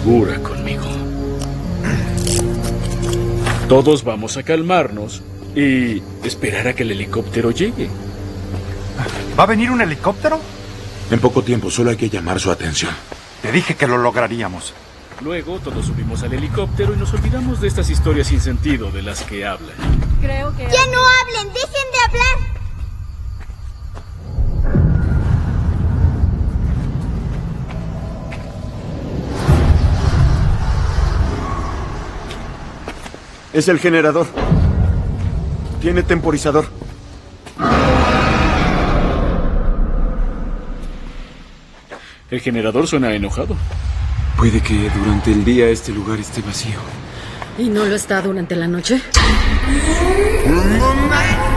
segura conmigo. Todos vamos a calmarnos y esperar a que el helicóptero llegue. ¿Va a venir un helicóptero? En poco tiempo, solo hay que llamar su atención. Te dije que lo lograríamos. Luego todos subimos al helicóptero y nos olvidamos de estas historias sin sentido de las que hablan. Creo que... ¡Ya no hablen! ¡Dejen de hablar! Es el generador. Tiene temporizador. El generador suena enojado. Puede que durante el día este lugar esté vacío. ¿Y no lo está durante la noche? Un momento.